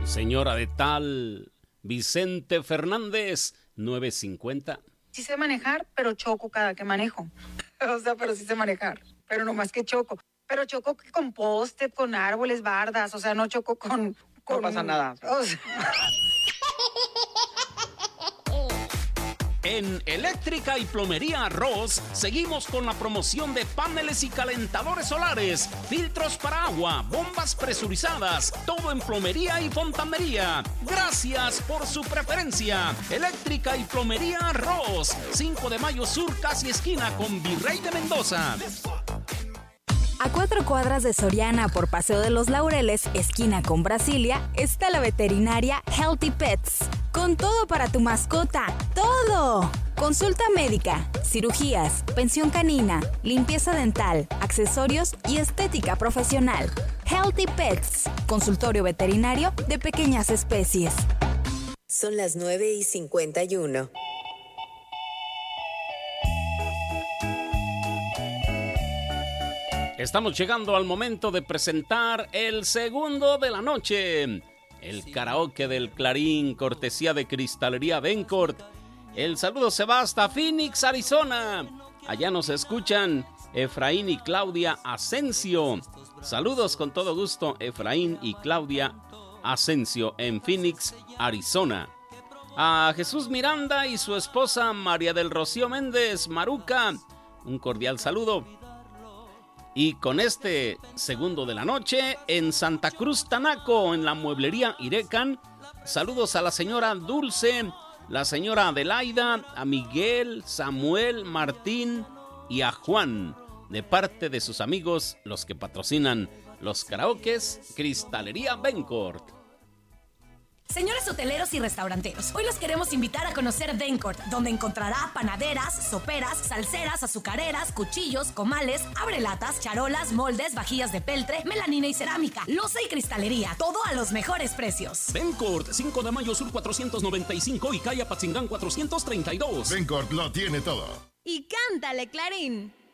Señora de tal, Vicente Fernández, 950. Sí sé manejar, pero choco cada que manejo. O sea, pero sí sé manejar, pero no más que choco. Pero choco con poste, con árboles, bardas, o sea, no choco con... No pasa nada. O sea... En Eléctrica y Plomería Ross seguimos con la promoción de paneles y calentadores solares, filtros para agua, bombas presurizadas, todo en plomería y fontanería. Gracias por su preferencia. Eléctrica y Plomería Ross, 5 de Mayo Sur, casi esquina con Virrey de Mendoza. A 4 cuadras de Soriana por Paseo de los Laureles, esquina con Brasilia, está la veterinaria Healthy Pets. Con todo para tu mascota, ¡todo! Consulta médica, cirugías, pensión canina, limpieza dental, accesorios y estética profesional. Healthy Pets, consultorio veterinario de pequeñas especies. Son las 9:51. Estamos llegando al momento de presentar el segundo de la noche. El karaoke del Clarín, cortesía de Cristalería Bencourt. El saludo se va hasta Phoenix, Arizona. Allá nos escuchan Efraín y Claudia Asensio. Saludos con todo gusto, Efraín y Claudia Asensio en Phoenix, Arizona. A Jesús Miranda y su esposa María del Rocío Méndez, Maruca, un cordial saludo. Y con este segundo de la noche, en Santa Cruz, Tanaco, en la mueblería Irecan, saludos a la señora Dulce, la señora Adelaida, a Miguel, Samuel, Martín y a Juan, de parte de sus amigos, los que patrocinan los karaokes Cristalería Bencourt. Señores hoteleros y restauranteros, hoy los queremos invitar a conocer Bencourt, donde encontrará panaderas, soperas, salseras, azucareras, cuchillos, comales, abrelatas, charolas, moldes, vajillas de peltre, melanina y cerámica, loza y cristalería, todo a los mejores precios. Bencourt, 5 de Mayo Sur 495 y calle Apatzingán 432. Bencourt lo tiene todo. Y cántale, Clarín.